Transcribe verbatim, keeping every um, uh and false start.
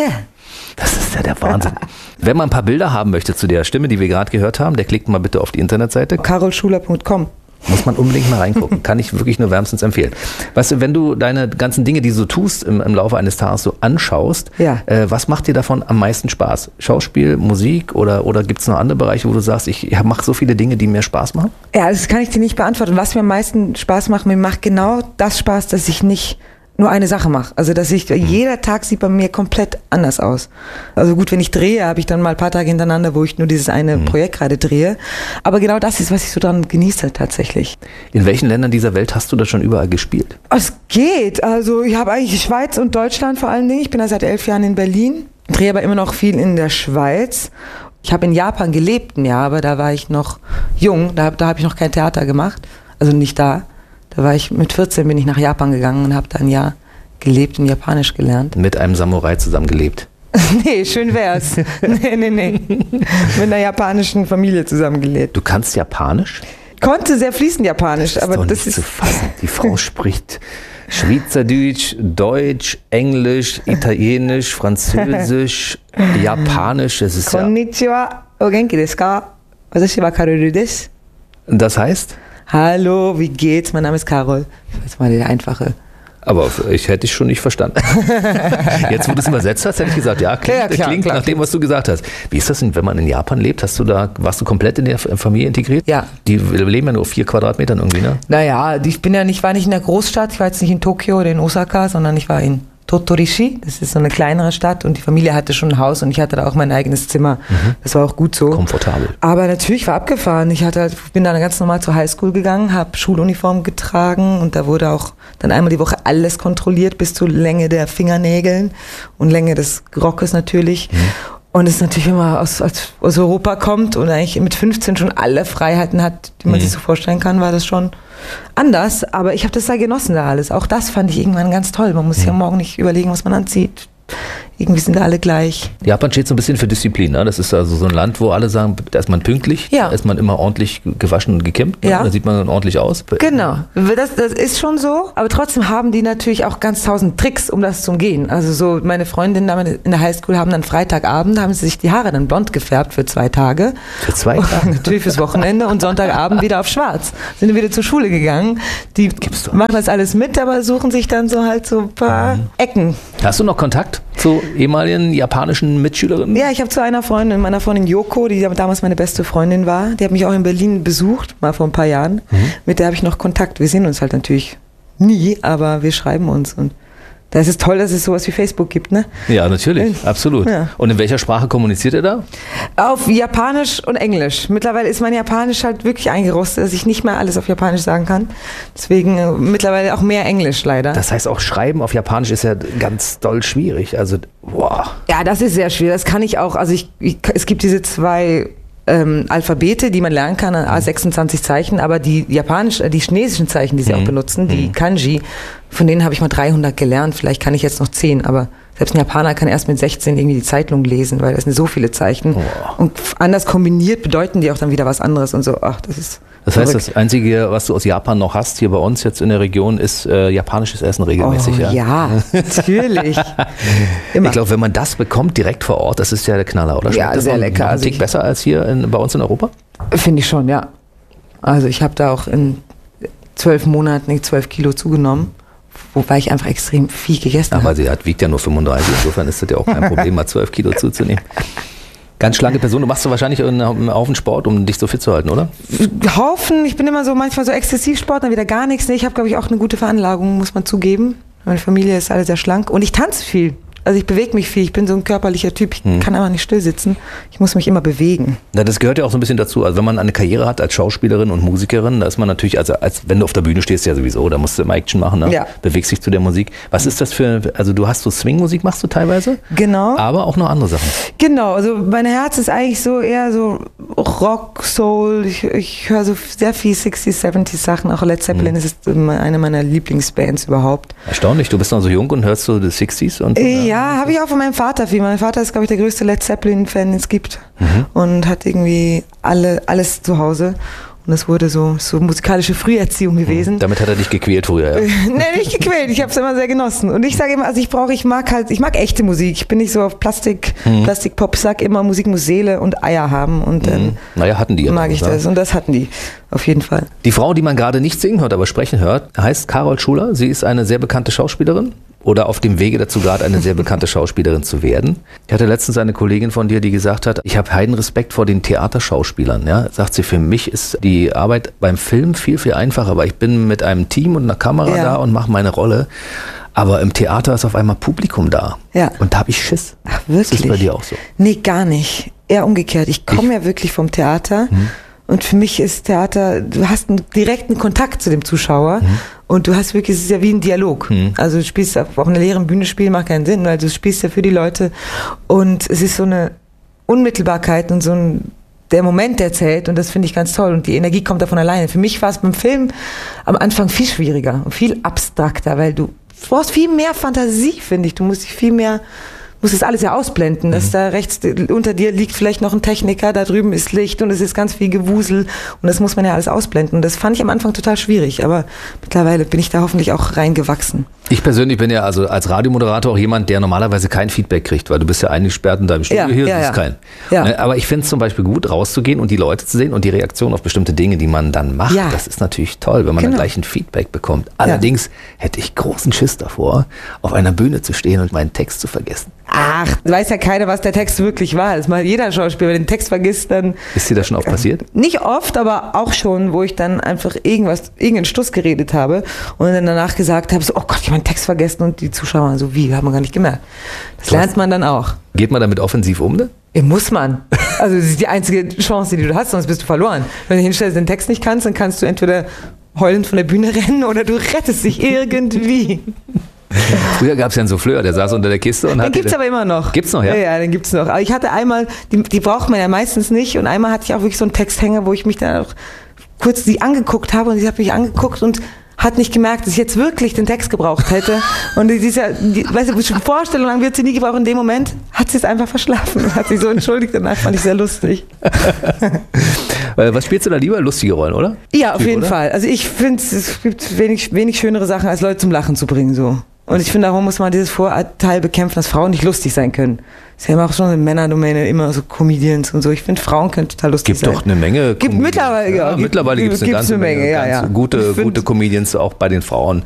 Das ist ja der Wahnsinn. Wenn man ein paar Bilder haben möchte zu der Stimme, die wir gerade gehört haben, der klickt mal bitte auf die Internetseite. carol schuler punkt com. Muss man unbedingt mal reingucken. Kann ich wirklich nur wärmstens empfehlen. Weißt du, wenn du deine ganzen Dinge, die du so tust im, im Laufe eines Tages so anschaust, ja. äh, was macht dir davon am meisten Spaß? Schauspiel, Musik oder, oder gibt es noch andere Bereiche, wo du sagst, ich mache so viele Dinge, die mir Spaß machen? Ja, das kann ich dir nicht beantworten. Was mir am meisten Spaß macht, mir macht genau das Spaß, dass ich nicht nur eine Sache mache. Also dass ich, mhm. jeder Tag sieht bei mir komplett anders aus. Also gut, wenn ich drehe, habe ich dann mal ein paar Tage hintereinander, wo ich nur dieses eine mhm. Projekt gerade drehe. Aber genau das ist, was ich so dran genieße tatsächlich. In welchen Ländern dieser Welt hast du das schon überall gespielt? Es geht. Also ich habe eigentlich Schweiz und Deutschland vor allen Dingen. Ich bin ja seit elf Jahren in Berlin, drehe aber immer noch viel in der Schweiz. Ich habe in Japan gelebt ein Jahr, aber da war ich noch jung. Da, da habe ich noch kein Theater gemacht. Also nicht da. Da war ich mit vierzehn, bin ich nach Japan gegangen und habe da ein Jahr gelebt und Japanisch gelernt. Mit einem Samurai zusammengelebt? Nee, schön wär's. nee, nee, nee. Mit einer japanischen Familie zusammengelebt. Du kannst Japanisch? Konnte sehr fließend Japanisch, das ist aber doch das nicht ist zu fassen. Die Frau spricht Schweizerdeutsch, Deutsch, Englisch, Italienisch, Französisch, Japanisch. Das ist Konnichiwa, o genki desu ka? Watashi wa Karol desu. Das heißt? Hallo, wie geht's? Mein Name ist Carol. Das ist mal der einfache. Aber ich hätte dich schon nicht verstanden. Jetzt, wo du es übersetzt hast, hätte ich gesagt, ja, klingt, ja, klar, klingt klar, nach dem, was du gesagt hast. Wie ist das denn, wenn man in Japan lebt? Hast du da, warst du komplett in der Familie integriert? Ja. Die leben ja nur auf vier Quadratmetern irgendwie, ne? Naja, ich bin ja nicht, war nicht in der Großstadt, ich war jetzt nicht in Tokio oder in Osaka, sondern ich war in Totorishi, das ist so eine kleinere Stadt und die Familie hatte schon ein Haus und ich hatte da auch mein eigenes Zimmer. Mhm. Das war auch gut so. Komfortabel. Aber natürlich war abgefahren. Ich hatte, bin dann ganz normal zur Highschool gegangen, habe Schuluniform getragen und da wurde auch dann einmal die Woche alles kontrolliert bis zur Länge der Fingernägeln und Länge des Rockes natürlich. Mhm. Und es ist natürlich, wenn man aus, aus, aus Europa kommt und eigentlich mit fünfzehn schon alle Freiheiten hat, die man mhm. sich so vorstellen kann, war das schon anders. Aber ich habe das sehr genossen da alles. Auch das fand ich irgendwann ganz toll. Man muss mhm. ja morgen nicht überlegen, was man anzieht. Irgendwie sind da alle gleich. Japan steht so ein bisschen für Disziplin. Ne? Das ist also so ein Land, wo alle sagen, da ist man pünktlich, ja. da ist man immer ordentlich gewaschen und gekämmt. Ne? Ja. Da sieht man dann ordentlich aus. Genau, das, das ist schon so. Aber trotzdem haben die natürlich auch ganz tausend Tricks, um das zu umgehen. Also so meine Freundinnen in der Highschool haben dann Freitagabend, haben sie sich die Haare dann blond gefärbt für zwei Tage. Für zwei Tage? Natürlich fürs Wochenende und Sonntagabend wieder auf schwarz. Sind wieder zur Schule gegangen. Die machen das alles mit, aber suchen sich dann so halt so ein paar mhm. Ecken. Hast du noch Kontakt zu ehemaligen japanischen Mitschülerinnen? Ja, ich habe zu einer Freundin, meiner Freundin Yoko, die damals meine beste Freundin war, die hat mich auch in Berlin besucht, mal vor ein paar Jahren. Mhm. Mit der habe ich noch Kontakt. Wir sehen uns halt natürlich nie, aber wir schreiben uns und da ist es toll, dass es sowas wie Facebook gibt, ne? Ja, natürlich, absolut. Ja. Und in welcher Sprache kommuniziert ihr da? Auf Japanisch und Englisch. Mittlerweile ist mein Japanisch halt wirklich eingerostet, dass ich nicht mehr alles auf Japanisch sagen kann. Deswegen äh, mittlerweile auch mehr Englisch leider. Das heißt, auch Schreiben auf Japanisch ist ja ganz doll schwierig. Also, wow. Ja, das ist sehr schwierig. Das kann ich auch. Also ich, ich es gibt diese zwei Ähm, Alphabete, die man lernen kann, an sechsundzwanzig Zeichen, aber die japanisch, die chinesischen Zeichen, die sie mhm. auch benutzen, die Kanji, von denen habe ich mal dreihundert gelernt, vielleicht kann ich jetzt noch zehn, aber selbst ein Japaner kann erst mit sechzehn irgendwie die Zeitung lesen, weil das sind so viele Zeichen oh. und anders kombiniert bedeuten die auch dann wieder was anderes und so, ach, das ist Das heißt, verrückt. Das Einzige, was du aus Japan noch hast, hier bei uns jetzt in der Region, ist äh, japanisches Essen regelmäßig. Oh, ja, ja natürlich. Ich glaube, wenn man das bekommt direkt vor Ort, das ist ja der Knaller, oder? Ja, das sehr noch, lecker. Noch ein Tick besser als hier in, bei uns in Europa? Finde ich schon, ja. Also ich habe da auch in zwölf Monaten nicht zwölf Kilo zugenommen. Wobei ich einfach extrem viel gegessen habe. Aber sie hat, wiegt ja nur fünfunddreißig, insofern ist das ja auch kein Problem, mal zwölf Kilo zuzunehmen. Ganz schlanke Person, du machst du wahrscheinlich einen Haufen Sport, um dich so fit zu halten, oder? Haufen, ich bin immer so manchmal so Exzessivsport, dann wieder gar nichts. Nee, ich habe, glaube ich, auch eine gute Veranlagung, muss man zugeben. Meine Familie ist alle sehr schlank und ich tanze viel. Also ich bewege mich viel, ich bin so ein körperlicher Typ, ich hm. kann einfach nicht still sitzen, ich muss mich immer bewegen. Na, das gehört ja auch so ein bisschen dazu, also wenn man eine Karriere hat als Schauspielerin und Musikerin, da ist man natürlich, also als wenn du auf der Bühne stehst ja sowieso, da musst du immer Action machen, ne? Ja. Bewegst dich zu der Musik. Was ist das für, also du hast so Swing-Musik, machst du teilweise? Genau. Aber auch noch andere Sachen. Genau, also mein Herz ist eigentlich so eher so Rock, Soul, ich, ich höre so sehr viel sechziger, siebziger Sachen, auch Led Zeppelin hm. ist eine meiner Lieblingsbands überhaupt. Erstaunlich, du bist noch so jung und hörst so die sechziger und... Ja, ja habe ich auch von meinem Vater viel. Mein Vater ist, glaube ich, der größte Led Zeppelin-Fan, den es gibt. Mhm. Und hat irgendwie alle, alles zu Hause. Und das wurde so, so musikalische Früherziehung gewesen. Mhm. Damit hat er dich gequält früher, ja? Nee, nicht gequält. Ich habe es immer sehr genossen. Und ich sage immer, also ich brauche, ich mag halt, ich mag echte Musik. Ich bin nicht so auf Plastik, mhm. Plastikpop. Ich sag immer, Musik muss Seele und Eier haben. Und dann mhm. naja, hatten die ja mag ich das. Und das hatten die, auf jeden Fall. Die Frau, die man gerade nicht singen hört, aber sprechen hört, heißt Carol Schuler. Sie ist eine sehr bekannte Schauspielerin. Oder auf dem Wege dazu, gerade eine sehr bekannte Schauspielerin zu werden. Ich hatte letztens eine Kollegin von dir, die gesagt hat, ich habe Heidenrespekt vor den Theaterschauspielern. Ja, sagt sie, für mich ist die Arbeit beim Film viel, viel einfacher, weil ich bin mit einem Team und einer Kamera ja. da und mache meine Rolle. Aber im Theater ist auf einmal Publikum da. Ja. Und da habe ich Schiss. Ach, wirklich? Ist das bei dir auch so? Nee, gar nicht. Eher umgekehrt. Ich komme ja wirklich vom Theater. Hm. Und für mich ist Theater, du hast einen direkten Kontakt zu dem Zuschauer. Hm. Und du hast wirklich, es ist ja wie ein Dialog. Hm. Also du spielst auf einer leeren Bühne spielen, macht keinen Sinn, weil du spielst ja für die Leute. Und es ist so eine Unmittelbarkeit und so ein, der Moment, der zählt. Und das finde ich ganz toll. Und die Energie kommt davon alleine. Für mich war es beim Film am Anfang viel schwieriger und viel abstrakter, weil du brauchst viel mehr Fantasie, finde ich. Du musst dich viel mehr, musst das alles ja ausblenden. Dass mhm. da rechts unter dir liegt vielleicht noch ein Techniker, da drüben ist Licht und es ist ganz viel Gewusel und das muss man ja alles ausblenden. Und das fand ich am Anfang total schwierig, aber mittlerweile bin ich da hoffentlich auch reingewachsen. Ich persönlich bin ja also als Radiomoderator auch jemand, der normalerweise kein Feedback kriegt, weil du bist ja eingesperrt in deinem Studio, ja, hier ja, ist ja. kein. Ja. Aber ich finde es zum Beispiel gut, rauszugehen und die Leute zu sehen und die Reaktion auf bestimmte Dinge, die man dann macht. Ja. Das ist natürlich toll, wenn man genau. dann gleich ein Feedback bekommt. Allerdings ja. hätte ich großen Schiss davor, auf einer Bühne zu stehen und meinen Text zu vergessen. Ach, weiß ja keiner, was der Text wirklich war. Das mal jeder Schauspieler, wenn den Text vergisst, dann... Ist dir das schon oft passiert? Nicht oft, aber auch schon, wo ich dann einfach irgendwas, irgendeinen Stuss geredet habe und dann danach gesagt habe, so, oh Gott, ich habe meinen Text vergessen und die Zuschauer so, wie, hat man gar nicht gemerkt. Das lernt man dann auch. Geht man damit offensiv um, ne? Ja, muss man. Also das ist die einzige Chance, die du hast, sonst bist du verloren. Wenn du hinstellst, den Text nicht kannst, dann kannst du entweder heulend von der Bühne rennen oder du rettest dich irgendwie. Früher gab es ja einen Souffleur, der saß unter der Kiste und den hat... Den gibt's aber immer noch. Gibt's noch, ja? Ja, ja, den gibt's noch. Aber ich hatte einmal, die, die braucht man ja meistens nicht und einmal hatte ich auch wirklich so einen Texthänger, wo ich mich dann auch kurz sie angeguckt habe und sie hat mich angeguckt und hat nicht gemerkt, dass ich jetzt wirklich den Text gebraucht hätte. Und dieser, die, weißt du, schon Vorstellung lang wird sie nie gebraucht. In dem Moment hat sie es einfach verschlafen und hat sich so entschuldigt. Danach fand ich sehr lustig. Was spielst du da lieber? Lustige Rollen, oder? Ja, auf Typ, jeden oder? Fall. Also ich finde, es gibt wenig, wenig schönere Sachen, als Leute zum Lachen zu bringen, so. Und ich finde, darum muss man dieses Vorurteil bekämpfen, dass Frauen nicht lustig sein können. Das ist ja immer auch schon eine Männerdomäne, immer so Comedians und so. Ich finde, Frauen können total lustig gibt sein. Gibt doch eine Menge. Gibt mittlerweile, ja. ja mittlerweile gibt es eine ganze eine Menge, Menge ja, ganz ja. gute, find, gute Comedians auch bei den Frauen.